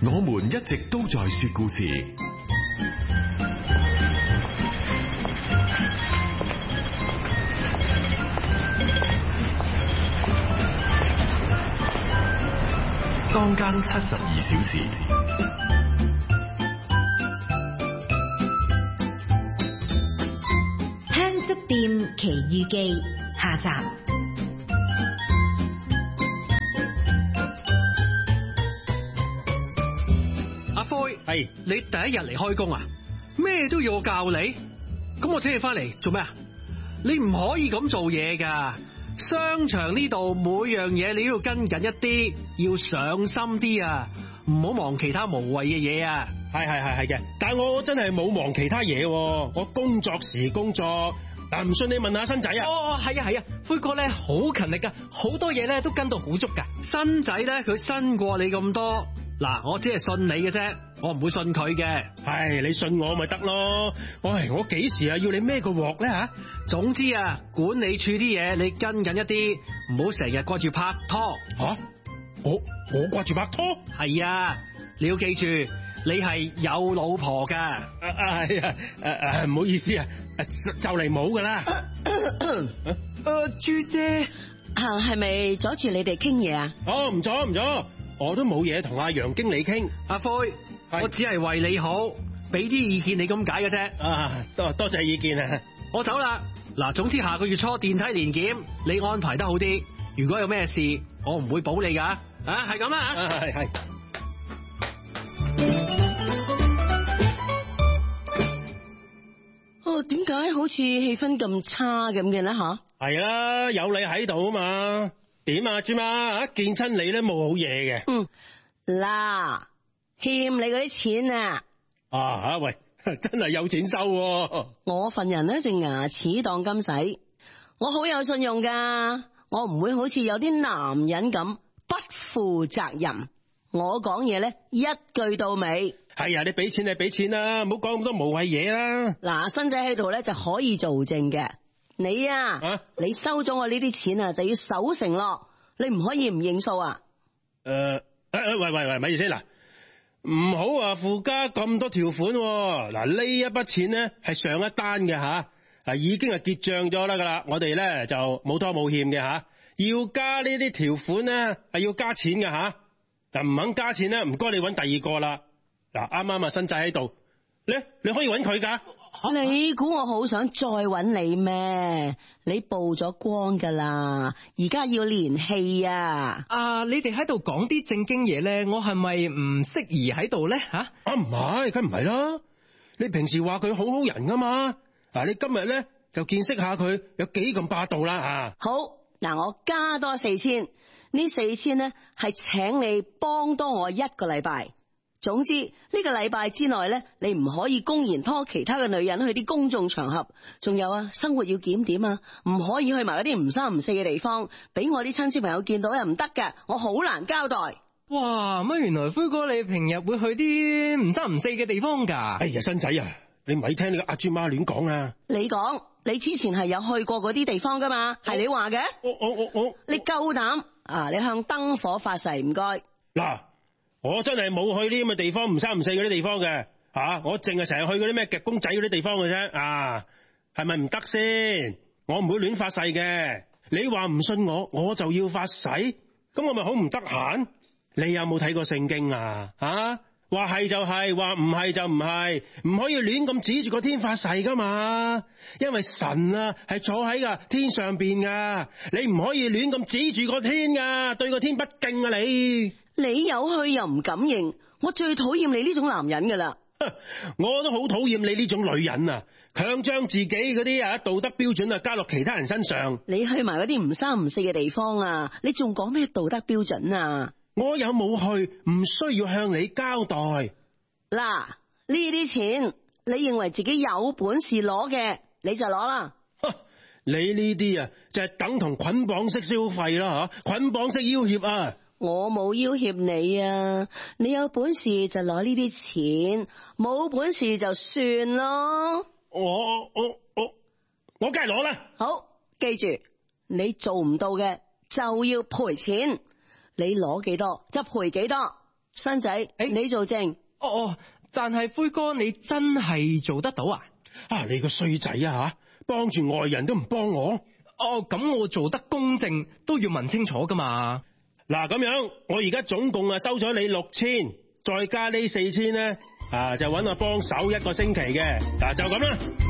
我們一直都在說故事。當間72小時。 香燭店奇遇記下集。 阿灰，係你第一日嚟開工啊？咩都要我教你？咁我請你翻嚟做咩啊？你唔可以咁做嘢噶。商場呢度每樣嘢你都要跟緊一啲，要上心啲啊！唔好忙其他無謂嘅嘢啊！ 係嘅，但我真係冇忙其他嘢，我工作時工作。但唔信你問下新仔啊！ 係啊，灰哥咧好勤力噶，好多嘢咧都跟到好足噶。新仔咧佢新過你咁多，嗱我只係信你嘅啫，我唔會信佢嘅。 係你信我咪得咯。唉，我幾時啊要你孭個鑊咧吓？ 總之啊，管理處啲嘢你跟緊一啲，唔好成日掛住拍拖。 吓？我掛住拍拖？ 係啊，你要記住，你係有老婆噶。 係啊，唔好意思啊，就嚟冇噶啦。 朱姐， 係咪阻住你哋傾嘢啊？ 哦，唔阻，我都冇嘢同阿楊經理傾。 阿灰，我只係為你好，俾啲意見你咁解嘅啫。 啊，多謝意見啊！ 我走啦。嗱，總之下個月初電梯年檢，你安排得好啲。如果有咩事，我唔會保你噶。啊，係咁啦。 係。 哦，點解好似氣氛咁差咁嘅咧？吓， 係啦，有你喺度啊嘛。點啊，豬媽，見親你咧冇好嘢嘅。 嗱，欠你嗰啲錢啊。 啊，喂，真係有錢收喎。 我份人咧就牙齒當金使，我好有信用噶，我唔會好似有啲男人咁不負責任。我講嘢咧一句到尾。 係啊，你俾錢你俾錢啦，唔好講咁多無謂嘢啦。 嗱，新仔喺度咧就可以做證嘅。你啊，你收咗我呢啲錢啊，就要守承諾，你唔可以唔認數啊。 喂，咪住先嗱，唔好話附加咁多條款。嗱，呢一筆錢咧係上一單嘅吓，嗱已經係結賬咗啦噶啦，我哋咧就冇拖冇欠嘅吓，要加呢啲條款咧係要加錢嘅吓，嗱唔肯加錢咧，唔該你搵第二個啦。嗱，啱啱啊新仔喺度，你可以搵佢噶。 你估我好想再搵你咩？你曝咗光噶啦，而家要連戲啊！ 你哋喺度講啲正經嘢咧，我係咪唔適宜喺度咧？吓？ 唔係，梗唔係啦。你平時話佢好好人噶嘛？嗱，你今日咧就見識下佢有幾咁霸道啦吓。 好，嗱，我加多4000，呢4000咧係請你幫多我1個禮拜。總之呢個禮拜之內咧，你唔可以公然拖其他嘅女人去啲公眾場合，仲有啊，生活要檢點啊，唔可以去埋嗰啲唔三唔四嘅地方，俾我啲親戚朋友見到又唔得㗎，我好難交代。 哇，乜原來輝哥你平日會去啲唔三唔四嘅地方噶？ 哎呀，新仔啊，你咪聽你個阿豬媽亂講啊！ 你講，你之前係有去過嗰啲地方噶嘛？係你話嘅？ 我你夠膽啊？你向燈火發誓，唔該。 嗱。我真係冇去啲咁嘅地方，唔三唔四嗰啲地方嘅吓，我淨係成日去嗰啲咩夾公仔嗰啲地方嘅啫啊，係咪唔得先？我唔會亂發誓嘅。你話唔信我，我就要發誓，咁我咪好唔得閒？你有冇睇過聖經啊？話係就係，話唔係就唔係，唔可以亂咁指住個天發誓噶嘛。因為神啊係坐喺個天上邊噶，你唔可以亂咁指住個天噶，對個天不敬啊你。 你有去又唔敢認，我最討厭你呢種男人噶啦。 我都好討厭你呢種女人啊，強將自己嗰啲道德標準加落其他人身上。你去埋嗰啲唔三唔四嘅地方啊，你仲講咩道德標準啊？ 我有冇去，唔需要向你交代。 嗱，呢啲錢你認為自己有本事攞嘅，你就攞啦。 你呢啲啊，就係等同捆綁式消費啦吓，捆綁式要挾啊！ 我冇要挾你啊！你有本事就攞呢啲錢，冇本事就算咯。 我梗係攞啦。 好，記住，你做唔到嘅就要賠錢，你攞幾多就賠幾多， 新仔，你做證。 哦，但係輝哥你真係做得到啊？ 啊，你個衰仔啊吓，幫住外人都唔幫我。 哦，咁我做得公正都要問清楚噶嘛。 嗱，咁樣我而家總共收咗你6000，再加呢4000咧，就搵我幫手1個星期嘅，嗱就咁啦。